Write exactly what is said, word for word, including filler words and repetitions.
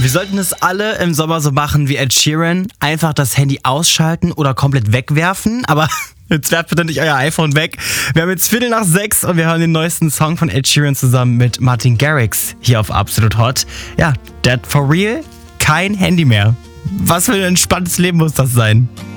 Wir sollten es alle im Sommer so machen wie Ed Sheeran. Einfach das Handy ausschalten oder komplett wegwerfen. Aber jetzt werft bitte nicht euer iPhone weg. Wir haben jetzt Viertel nach sechs und wir hören den neuesten Song von Ed Sheeran zusammen mit Martin Garrix hier auf Absolut Hot. Ja, Dead for Real, kein Handy mehr. Was für ein entspanntes Leben muss das sein?